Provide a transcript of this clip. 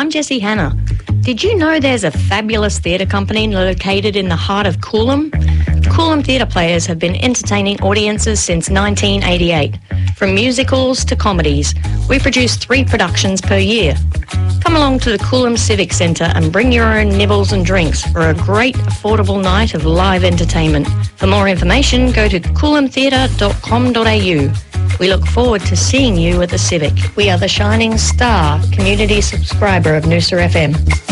I'm Jessie Hanna. Did you know there's a fabulous theatre company located in the heart of Coolum? Coolum Theatre Players have been entertaining audiences since 1988. From musicals to comedies, we produce 3 productions per year. Come along to the Coolum Civic Centre and bring your own nibbles and drinks for a great affordable night of live entertainment. For more information, go to coolumtheatre.com.au. We look forward to seeing you at the Civic. We are the shining star community subscriber of Noosa FM.